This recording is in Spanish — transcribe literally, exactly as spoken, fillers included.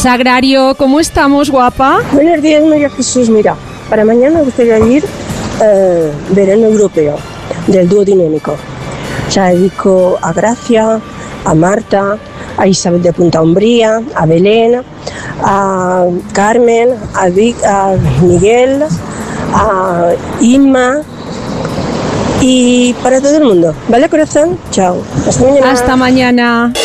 Sagrario, ¿cómo estamos, guapa? Buenos días, María Jesús. Mira, para mañana me gustaría ir eh, verano europeo del dúo dinámico. O sea, dedico a Gracia, a Marta, a Isabel de Punta Umbría, a Belén, a Carmen, a, Vic, a Miguel, a Inma y para todo el mundo. ¿Vale, corazón? Chao. Hasta mañana. Hasta mañana.